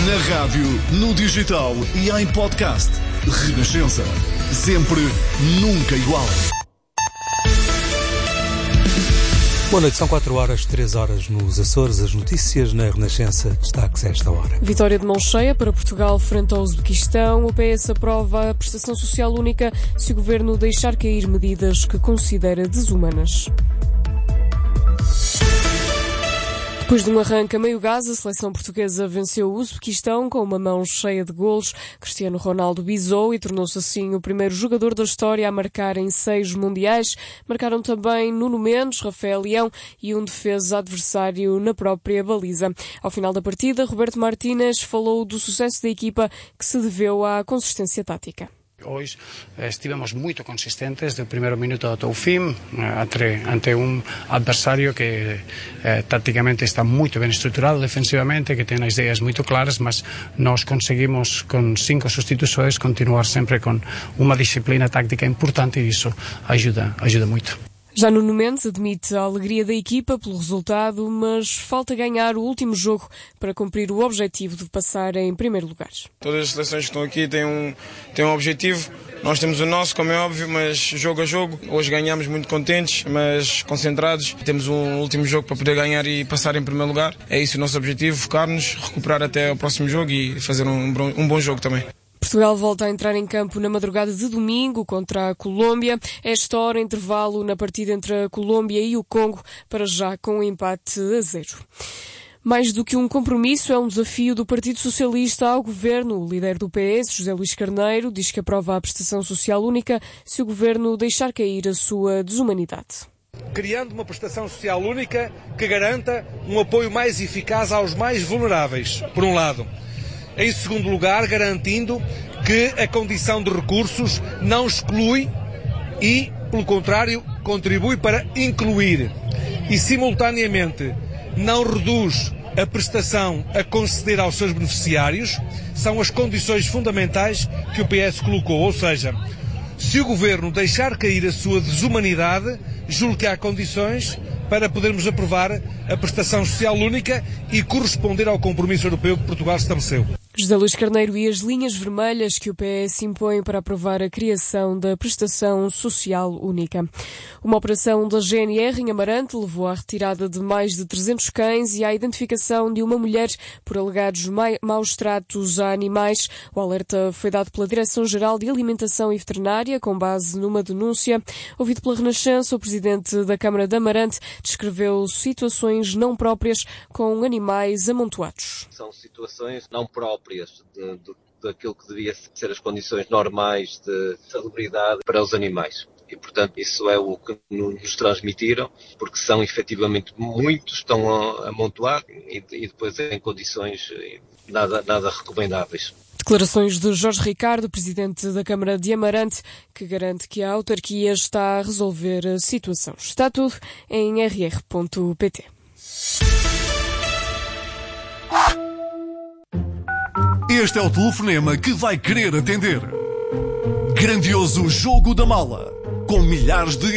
Na rádio, no digital e em podcast. Renascença. Sempre, nunca igual. Boa noite, são 4 horas, 3 horas nos Açores. As notícias na Renascença, destaques a esta hora. Vitória de mão cheia para Portugal frente ao Uzbequistão. O PS aprova a prestação social única se o governo deixar cair medidas que considera desumanas. Depois de um arranque a meio gás, a seleção portuguesa venceu o Uzbequistão com uma mão cheia de golos. Cristiano Ronaldo bisou e tornou-se assim o primeiro jogador da história a marcar em 6 mundiais. Marcaram também Nuno Mendes, Rafael Leão e um defesa adversário na própria baliza. Ao final da partida, Roberto Martínez falou do sucesso da equipa que se deveu à consistência tática. Hoje estivemos muito consistentes do primeiro minuto até o fim, ante um adversário que taticamente está muito bem estruturado defensivamente, que tem as ideias muito claras, mas nós conseguimos com 5 substituições continuar sempre com uma disciplina tática importante e isso ajuda muito. Já Nuno Mendes admite a alegria da equipa pelo resultado, mas falta ganhar o último jogo para cumprir o objetivo de passar em primeiro lugar. Todas as seleções que estão aqui têm um objetivo. Nós temos o nosso, como é óbvio, mas jogo a jogo. Hoje ganhamos muito contentes, mas concentrados. Temos um último jogo para poder ganhar e passar em primeiro lugar. É isso o nosso objetivo, focar-nos, recuperar até o próximo jogo e fazer um bom jogo também. Portugal volta a entrar em campo na madrugada de domingo contra a Colômbia. Esta hora, intervalo na partida entre a Colômbia e o Congo, para já com um empate a 0. Mais do que um compromisso, é um desafio do Partido Socialista ao Governo. O líder do PS, José Luís Carneiro, diz que aprova a prestação social única se o Governo deixar cair a sua desumanidade. Criando uma prestação social única que garanta um apoio mais eficaz aos mais vulneráveis, por um lado. Em segundo lugar, garantindo que a condição de recursos não exclui e, pelo contrário, contribui para incluir. E, simultaneamente, não reduz a prestação a conceder aos seus beneficiários. São as condições fundamentais que o PS colocou. Ou seja, se o Governo deixar cair a sua desumanidade, julgo que há condições para podermos aprovar a prestação social única e corresponder ao compromisso europeu que Portugal estabeleceu. José Luís Carneiro e as linhas vermelhas que o PS impõe para aprovar a criação da prestação social única. Uma operação da GNR em Amarante levou à retirada de mais de 300 cães e à identificação de uma mulher por alegados maus tratos a animais. O alerta foi dado pela Direção-Geral de Alimentação e Veterinária com base numa denúncia. Ouvido pela Renascença, o presidente da Câmara de Amarante descreveu situações não próprias com animais amontoados. São situações não próprias daquilo que devia ser as condições normais de salubridade para os animais. E, portanto, isso é o que nos transmitiram, porque são efetivamente muitos, estão amontoados e depois em condições nada recomendáveis. Declarações de Jorge Ricardo, presidente da Câmara de Amarante, que garante que a autarquia está a resolver a situação. Está tudo em rr.pt. Este é o telefonema que vai querer atender. Grandioso Jogo da Mala. Com milhares de